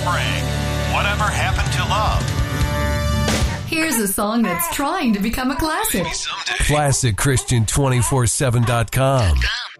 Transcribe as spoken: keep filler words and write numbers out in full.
Sprague. Whatever Happened to Love? Here's a song that's trying to become a classic. Maybe someday. Classic Christian two forty-seven dot com.